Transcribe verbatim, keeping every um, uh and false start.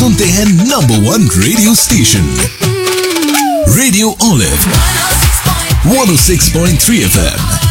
सुनते हैं number one radio station radio olive one ओ six point three F M.